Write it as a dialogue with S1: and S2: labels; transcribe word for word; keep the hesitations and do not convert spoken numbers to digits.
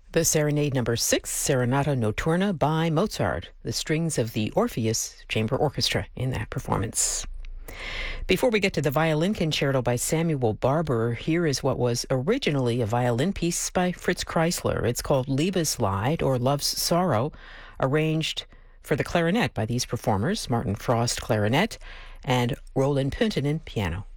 S1: The Serenade Number Six, Serenata Notturna by Mozart, the strings of the Orpheus Chamber Orchestra in that performance. Before we get to the violin concerto by Samuel Barber, here is what was originally a violin piece by Fritz Kreisler. It's called Liebeslied, or Love's Sorrow, arranged for the clarinet by these performers, Martin Frost, clarinet, and Roland Punttinen, piano.